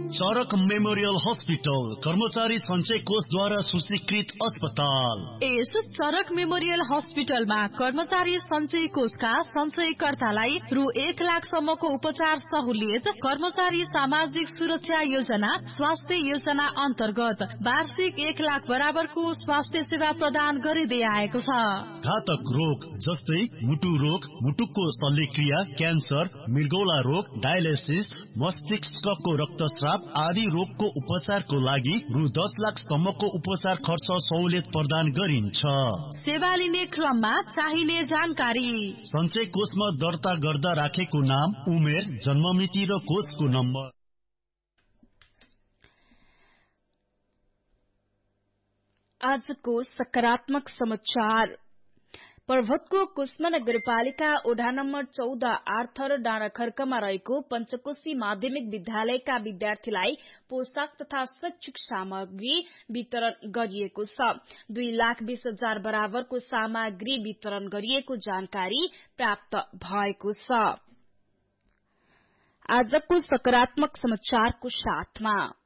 चरक memorial hospital कर्मचारी सञ्चय कोषद्वारा सूचीकृत अस्पताल। यस चरक मेमोरियल हस्पिटलमा कर्मचारी सञ्चय कोषका सञ्चयकर्तालाई रु 1 लाखसम्मको उपचार सहुलियत, कर्मचारी सामाजिक सुरक्षा योजना, स्वास्थ्य योजना अन्तर्गत वार्षिक 1 लाख बराबरको स्वास्थ्य सेवा प्रदान गरिँदै आएको छ। घातक रोग जस्तै मुटु रोग, मुटुको शल्यक्रिया, क्यान्सर, मृगौला रोग, डायलिसिस, मस्तिष्कको रक्तस्राव आदि रोगको उपचारको लागि रु 10 लाखसम्मको उपचार खर्च सहुलियत प्रदान गरिन्छ। सेवा लिने क्रममा चाहिने जानकारी: सञ्चय कोषमा दर्ता गर्दा राखेको नाम, उमेर, जन्ममिति र कोषको नम्बर। आजको सकारात्मक समाचार। पर्वतको कुस्मा नगरपालिका ओढा नम्बर 14 आर्थर डाँडाखर्कमा रहेको पञ्चकोशी माध्यमिक विद्यालयका विद्यार्थीलाई पोशाक तथा शैक्षिक सामग्री वितरण गरिएको छ। 2,20,000 बराबरको सामग्री वितरण गरिएको जानकारी प्राप्त भएको छ। आजको सकारात्मक समाचारको साथमा